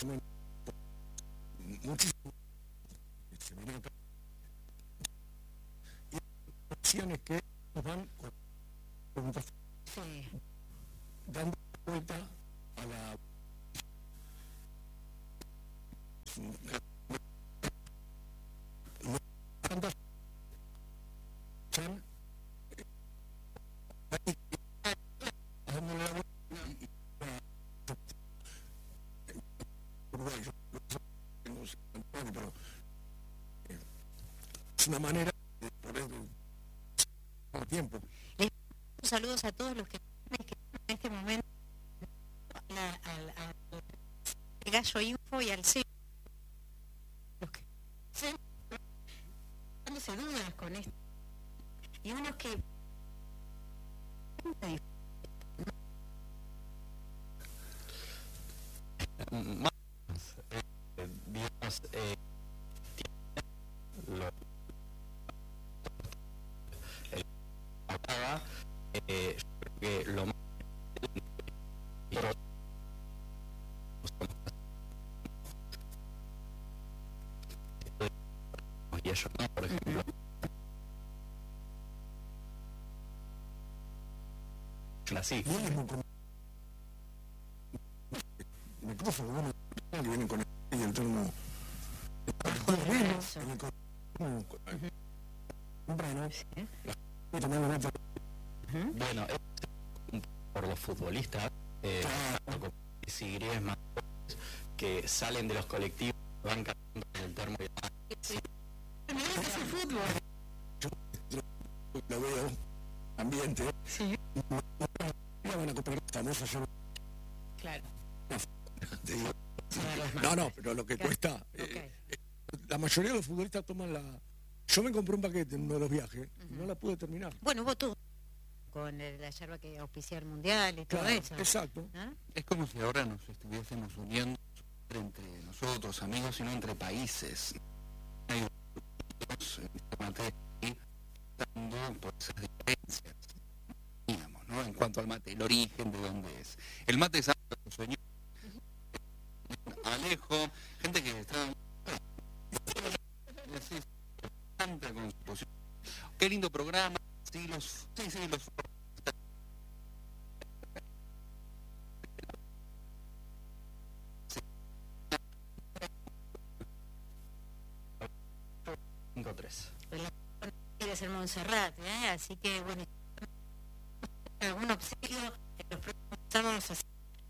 muchísimo se viene acá, y las acciones que nos van con preguntas dando vuelta a la tantas dándole la vuelta y Uruguay, no sé, pero es una manera de poder tiempo. Saludos a todos los que en este momento al Gallo Info y al CEO, los que están dándose dudas con esto, y unos que digamos, yo creo que lo más y ellos no, por ejemplo. Así. Me cruzo con uno que viene con el turno bueno, por los futbolistas si Griezmann que salen de los colectivos, van cantando en el termo sí. Es el fútbol. Yo lo veo ambiente. Sí. Van a comprar famosos. Claro. No, pero lo que cuesta. Okay. La mayoría de los futbolistas toman la. Yo me compré un paquete en uno de los viajes, no la pude terminar. Bueno, hubo todo con la yerba que auspicia el mundial y todo eso. Exacto. ¿Ah? Es como si ahora nos estuviésemos uniendo entre nosotros, amigos, sino entre países. Hay por esas diferencias, digamos, ¿no? En cuanto al mate, el origen de dónde es. El mate es algo que soñó Alejo, gente que está con su posición. Qué lindo programa, sí, los 5-3. Quiere ser Montserrat, así que bueno, algún obsequio en los próximos sábados así.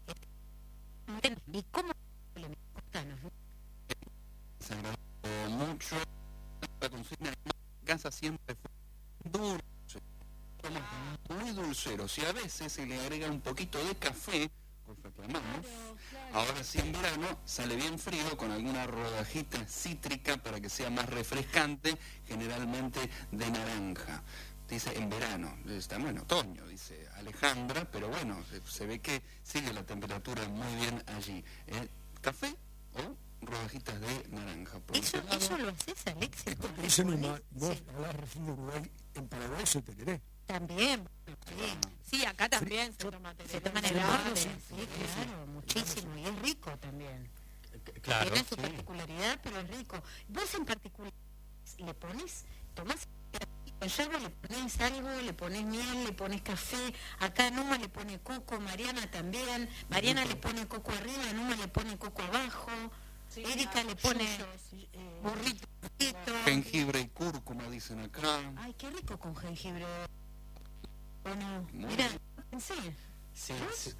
¿Y cómo le contanos? Se agradó mucho la consigna de casa, siempre fue dulce, muy dulceros, y a veces se le agrega un poquito de café, pues reclamamos. Ahora sí, en verano sale bien frío con alguna rodajita cítrica para que sea más refrescante, generalmente de naranja. Dice en verano, estamos en otoño, dice Alejandra, pero bueno, se ve que sigue la temperatura muy bien allí. ¿Café o rodajitas de naranja? ¿Eso lo haces, Alexis? Esto que dice Numa, vos hablás recién de Uruguay, en Paraguay se tereré. También, sí, acá también se toma en el mate, sí, claro, muchísimo, y es rico también. Claro, tiene su particularidad, pero es rico. Vos en particular le pones, tomás con yerba, le pones algo, le pones miel, le pones café. Acá Numa le pone coco, Mariana también. Mariana le pone coco arriba, Numa le pone coco abajo. Sí, Erika le pone burrito, jengibre y cúrcuma, dicen acá. Ay, qué rico con jengibre. Bueno, mira, pensé. Sí,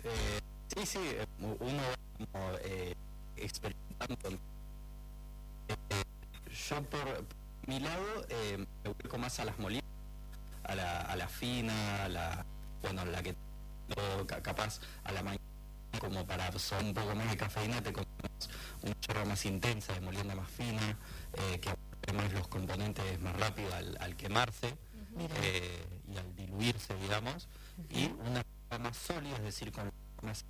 uno va experimentando. Yo por mi lado me vuelco más a las molinas, a la fina, la que capaz a la mañana, como para absorber un poco más de cafeína, te comes una chorra más intensa, de molienda más fina, que además los componentes más rápido al quemarse y al diluirse, digamos, y una más sólida, es decir, con más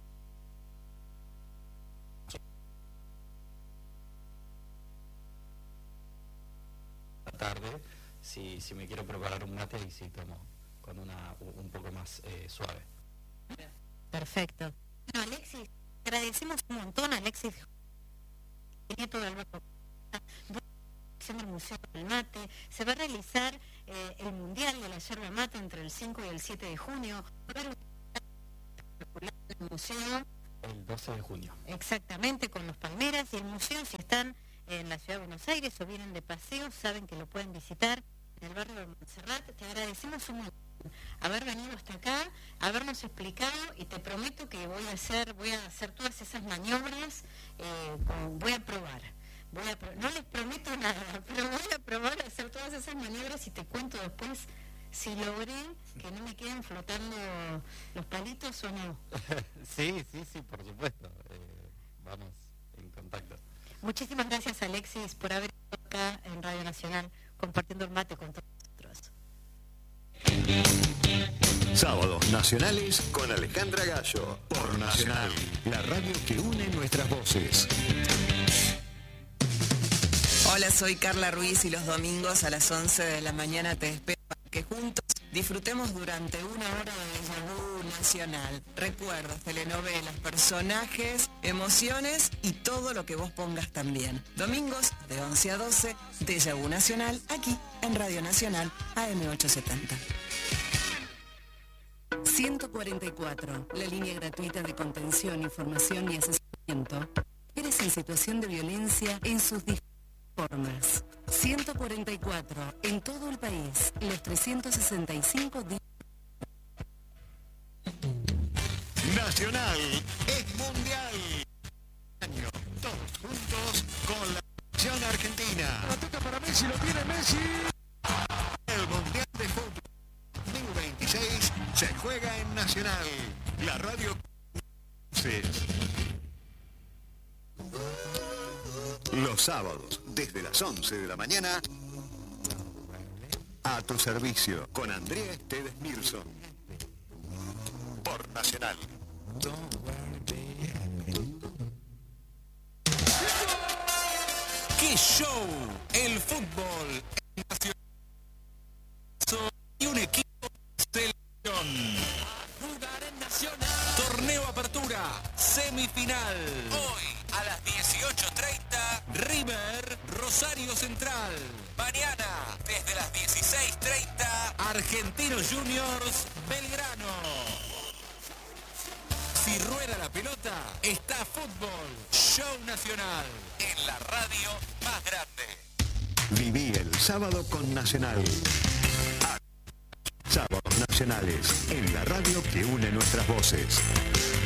tarde, si me quiero preparar un mate, y si tomo con un poco más suave. Perfecto. No, Alexis, agradecemos un montón a Alexis Nieto de Alberto del Museo del Mate. Se va a realizar el Mundial de la Yerba Mate entre el 5 y el 7 de junio. Va a haber un museo El 12 de junio. Exactamente, con los palmeras y el museo, si están en la ciudad de Buenos Aires o vienen de paseo, saben que lo pueden visitar en el barrio de Montserrat. Te agradecemos un montón haber venido hasta acá, habernos explicado, y te prometo que voy a hacer todas esas maniobras, voy a probar. No les prometo nada, pero voy a probar a hacer todas esas maniobras y te cuento después si logré que no me queden flotando los palitos o no. Sí, por supuesto. Vamos en contacto. Muchísimas gracias, Alexis, por haber estado acá en Radio Nacional compartiendo el mate con todos nosotros. Sábados nacionales con Alejandra Gallo por Nacional, la radio que une nuestras voces. Hola, soy Carla Ruiz y los domingos a las 11 de la mañana te espero para que juntos disfrutemos durante una hora de déjà vu nacional. Recuerdos, telenovelas, personajes, emociones y todo lo que vos pongas también. Domingos de 11 a 12, déjà vu nacional, aquí en Radio Nacional AM870. 144, la línea gratuita de contención, información y asesoramiento. Eres en situación de violencia en sus diferentes formas. 144, en todo el país, los 365 días. Nacional es mundial. Año, todos juntos con la selección argentina. La toca para Messi, lo tiene Messi. El Mundial de Fútbol 2026 se juega en Nacional, la radio. Los sábados, desde las 11 de la mañana, a tu servicio, con Andrea Esteves Nilsson, por Nacional. ¡Qué show! El fútbol nacional y un equipo de selección. Jugar en Nacional. Torneo Apertura, semifinal. Hoy a las 18:30, River, Rosario Central. Mañana, desde las 16:30, Argentinos Juniors, Belgrano. Si rueda la pelota, está fútbol. Show Nacional, en la radio más grande. Viví el sábado con Nacional. Sábados nacionales, en la radio que une nuestras voces.